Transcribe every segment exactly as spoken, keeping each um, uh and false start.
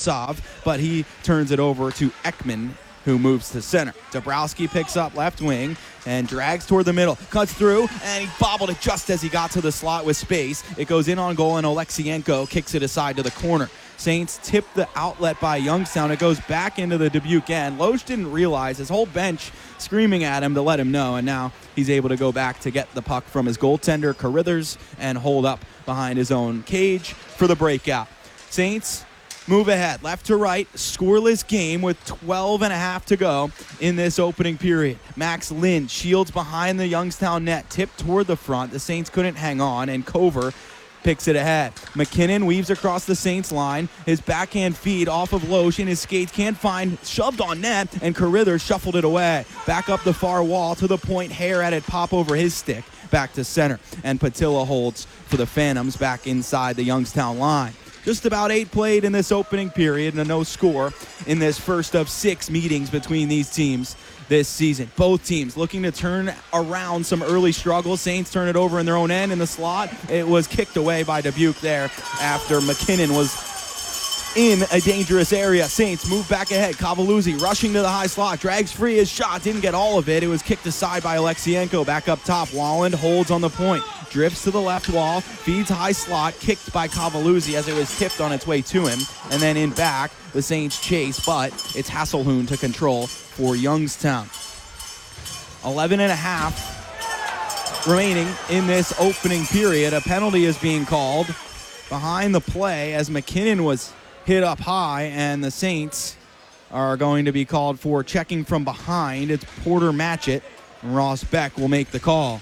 Koltsov, but he turns it over to Ekman, who moves to center. Dabrowski picks up left wing and drags toward the middle. Cuts through, and he bobbled it just as he got to the slot with space. It goes in on goal, and Oleksienko kicks it aside to the corner. Saints tip the outlet by Youngstown. It goes back into the Dubuque end. Loesch didn't realize, his whole bench screaming at him to let him know, and now he's able to go back to get the puck from his goaltender, Carithers, and hold up behind his own cage for the breakout. Saints move ahead, left to right, scoreless game with twelve and a half to go in this opening period. Max Lind shields behind the Youngstown net, tipped toward the front. The Saints couldn't hang on, and Cover picks it ahead. McKinnon weaves across the Saints line. His backhand feed off of Loesch, and his skates can't find, shoved on net, and Carithers shuffled it away. Back up the far wall to the point. Hare had it pop over his stick. Back to center, and Patilla holds for the Phantoms back inside the Youngstown line. Just about eight played in this opening period, and a no score in this first of six meetings between these teams this season. Both teams looking to turn around some early struggles. Saints turn it over in their own end in the slot. It was kicked away by Dubuque there after McKinnon was in a dangerous area. Saints move back ahead. Cavalluzzi rushing to the high slot, drags free his shot, didn't get all of it. It was kicked aside by Oleksienko. Back up top, Walland holds on the point, drifts to the left wall, feeds high slot, kicked by Cavalluzzi as it was tipped on its way to him, and then in back, the Saints chase, but it's Hasselhoon to control for Youngstown. eleven and a half remaining in this opening period. A penalty is being called behind the play as McKinnon was hit up high, and the Saints are going to be called for checking from behind. It's Porter Matchett, and Ross Beck will make the call.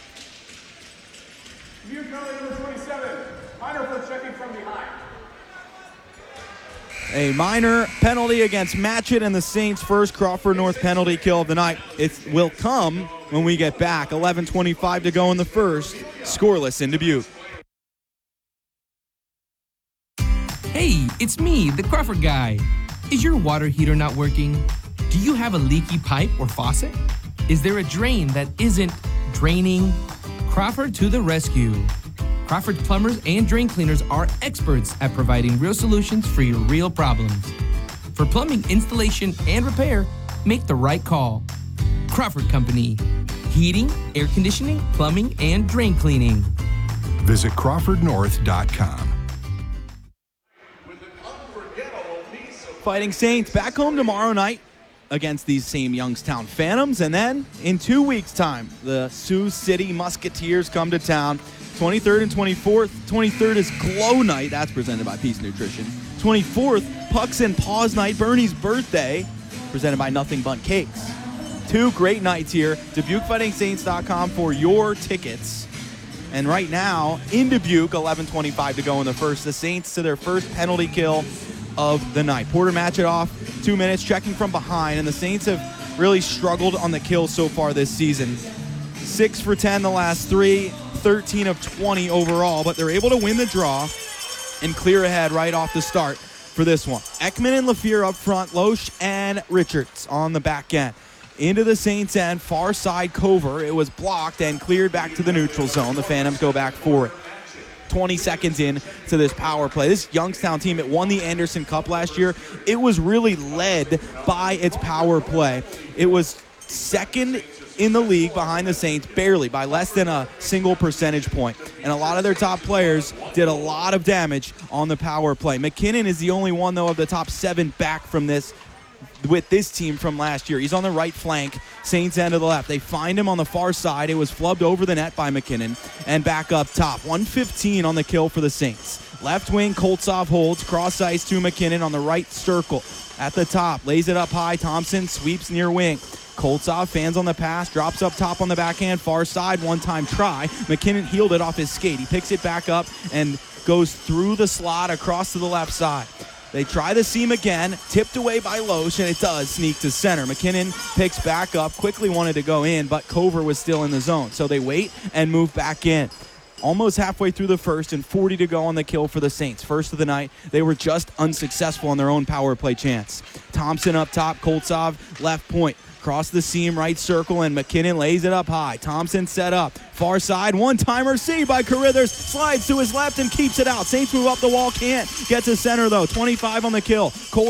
A minor penalty against Matchett, and the Saints' first Crawford North penalty kill of the night. It will come when we get back. eleven twenty-five to go in the first. Scoreless in Dubuque. Hey, it's me, the Crawford guy. Is your water heater not working? Do you have a leaky pipe or faucet? Is there a drain that isn't draining? Crawford to the rescue. Crawford plumbers and drain cleaners are experts at providing real solutions for your real problems. For plumbing installation and repair, make the right call. Crawford Company. Heating, air conditioning, plumbing, and drain cleaning. Visit crawford north dot com. Fighting Saints back home tomorrow night against these same Youngstown Phantoms, and then in two weeks' time, the Sioux City Musketeers come to town. twenty-third and twenty-fourth. twenty-third is Glow Night. That's presented by Peace Nutrition. twenty-fourth, Pucks and Paws Night, Bernie's birthday, presented by Nothing But Cakes. Two great nights here. Dubuque Fighting Saints dot com for your tickets. And right now, in Dubuque, eleven twenty-five to go in the first. The Saints to their first penalty kill of the night. Porter Matchett off, two minutes, checking from behind, and the Saints have really struggled on the kill so far this season. Six for ten the last three, thirteen of twenty overall, but they're able to win the draw and clear ahead right off the start for this one. Ekman and Lafleur up front, Loesch and Richards on the back end. Into the Saints end, far side Cover. It was blocked and cleared back to the neutral zone. The Phantoms go back for it. twenty seconds in to this power play. This Youngstown team, it won the Anderson Cup last year. It was really led by its power play. It was second in the league behind the Saints, barely, by less than a single percentage point. And a lot of their top players did a lot of damage on the power play. McKinnon is the only one, though, of the top seven back from this with this team from last year. He's on the right flank, Saints end to the left. They find him on the far side. It was flubbed over the net by McKinnon, and back up top. one fifteen on the kill for the Saints. Left wing, Koltsov holds, cross ice to McKinnon on the right circle. At the top, lays it up high. Thompson sweeps near wing. Koltsov fans on the pass, drops up top on the backhand, far side, one-time try. McKinnon healed it off his skate. He picks it back up and goes through the slot across to the left side. They try the seam again, tipped away by Loesch, and it does sneak to center. McKinnon picks back up, quickly wanted to go in, but Cover was still in the zone. So they wait and move back in. Almost halfway through the first and forty to go on the kill for the Saints. First of the night, they were just unsuccessful on their own power play chance. Thompson up top, Koltsov left point. Cross the seam, right circle, and McKinnon lays it up high. Thompson set up. Far side, one-timer saved by Carithers. Slides to his left and keeps it out. Saints move up the wall, can't get to center, though. twenty-five on the kill. Cole